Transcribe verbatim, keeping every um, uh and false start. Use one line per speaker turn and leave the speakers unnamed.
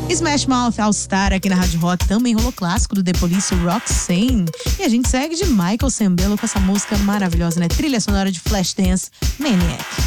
Smash Mouth All Star aqui na Rádio Rock também rolou clássico do The Police, Roxanne. E a gente segue de Michael Sembello com essa música maravilhosa, né? Trilha sonora de Flashdance, Maniac.